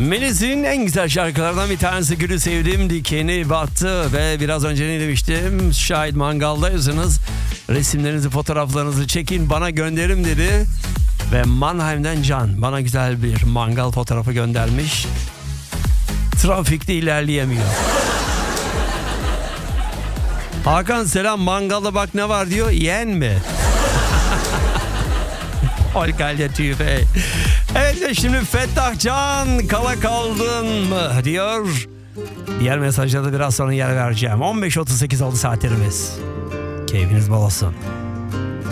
Melis'in en güzel şarkılardan bir tanesi Gülü Sevdim Dikeni Battı. Ve biraz önce ne demiştim? Şahit Mangal'daysınız. Resimlerinizi, fotoğraflarınızı çekin, bana gönderim dedi. Ve Mannheim'den Can bana güzel bir mangal fotoğrafı göndermiş. Trafikte ilerleyemiyor. Hakan selam, mangalda bak ne var diyor. Yen mi? Holgalya tüfe. Evet, şimdi Fettah Can kala kaldın mı diyor. Diğer mesajlarda biraz sonra yer vereceğim. 15.38 oldu saatlerimiz. Keyfiniz bol olsun.